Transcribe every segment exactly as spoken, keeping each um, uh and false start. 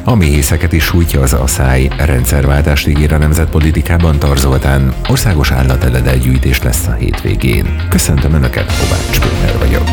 A méhészeket is sújtja az aszály. Rendszerváltást ígér a nemzetpolitikában Tar Zoltán. Országos állateledegyűjtés lesz a hétvégén. Köszöntöm Önöket, Kovács Péter vagyok.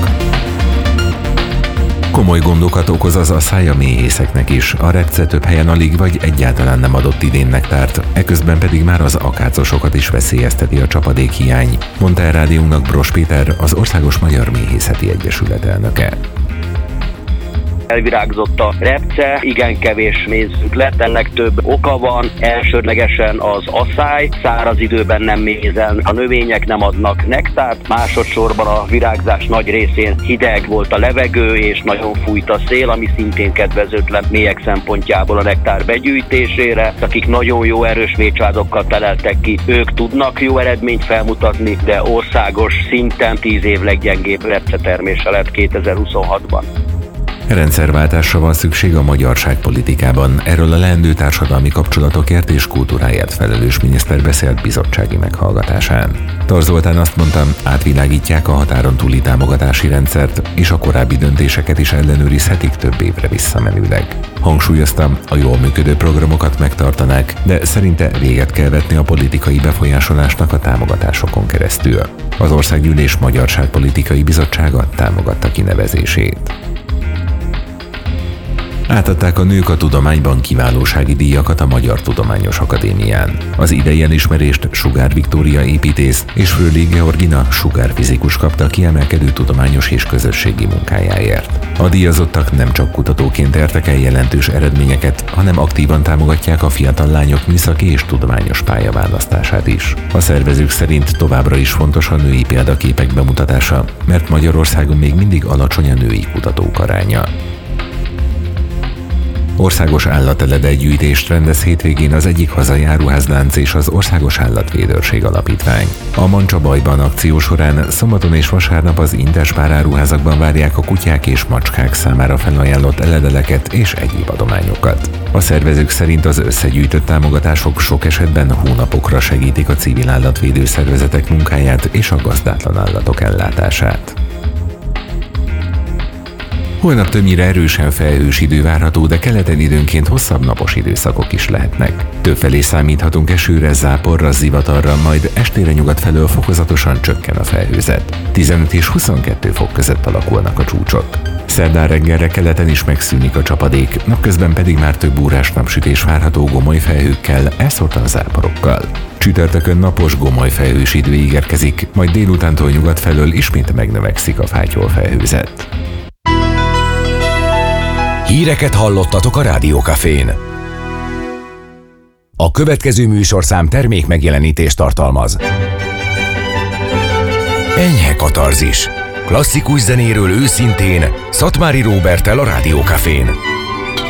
Komoly gondokat okoz az aszály a méhészeknek is. A repce több helyen alig vagy egyáltalán nem adott idén nektárt, eközben pedig már az akácosokat is veszélyezteti a csapadékhiány, mondta el rádiónknak Bross Péter, az Országos Magyar Méhészeti Egyesület elnöke. Elvirágzott a repce, igen kevés mézünk lett, ennek több oka van. Elsődlegesen az aszály, száraz időben nem mézel, a növények nem adnak nektárt, másodszorban a virágzás nagy részén hideg volt a levegő és nagyon fújt a szél, ami szintén kedvezőtlen méhek szempontjából a nektár begyűjtésére. Akik nagyon jó erős mécsázokkal teleltek ki, ők tudnak jó eredményt felmutatni, de országos szinten tíz év leggyengébb repce termése lett kétezer-huszonhatban. Rendszerváltásra van szükség a magyarságpolitikában. Erről a leendő társadalmi kapcsolatokért és kultúráért felelős miniszter beszélt bizottsági meghallgatásán. Tar Zoltán azt mondta, átvilágítják a határon túli támogatási rendszert, és a korábbi döntéseket is ellenőrizhetik több évre visszamenőleg. Hangsúlyoztam, a jól működő programokat megtartanák, de szerinte véget kell vetni a politikai befolyásolásnak a támogatásokon keresztül. Az Országgyűlés Magyarságpolitikai Bizottsága támogatta kinevezését. Átadták a Nők a Tudományban kiválósági díjakat a Magyar Tudományos Akadémián. Az idei elismerést Sugár Viktória építész és Fröhlich Georgina sugárfizikus kapta kiemelkedő tudományos és közösségi munkájáért. A díjazottak nem csak kutatóként értek el jelentős eredményeket, hanem aktívan támogatják a fiatal lányok műszaki és tudományos pályaválasztását is. A szervezők szerint továbbra is fontos a női példaképek bemutatása, mert Magyarországon még mindig alacsony a női kutatók aránya. Országos állateledegyűjtést rendez hétvégén az egyik hazai áruházlánc és az Országos Állatvédőrség Alapítvány. A Mancsabajban akció során szombaton és vasárnap az Interspár áruházakban várják a kutyák és macskák számára felajánlott eledeleket és egyéb adományokat. A szervezők szerint az összegyűjtött támogatások sok esetben hónapokra segítik a civil állatvédő szervezetek munkáját és a gazdátlan állatok ellátását. Holnap többnyire erősen felhős idő várható, de keleten időnként hosszabb napos időszakok is lehetnek. Többfelé számíthatunk esőre, záporra, zivatarra, majd estére nyugat felől fokozatosan csökken a felhőzet. tizenöt és huszonkettő fok között alakulnak a csúcsok. Szerdán reggelre keleten is megszűnik a csapadék, napközben pedig már több órás napsütés várható gomoly felhőkkel, elszórtan záporokkal. Csütörtökön napos gomoly felhős idő ígérkezik, majd délutántól nyugat felől ismét megnövekszik a fátyol felhőzet. Híreket hallottatok a Rádiókafén. A következő műsorszám termék megjelenítést tartalmaz. Enyhe katarzis. Klasszikus zenéről őszintén, Szatmári Róberttel a Rádiókafén.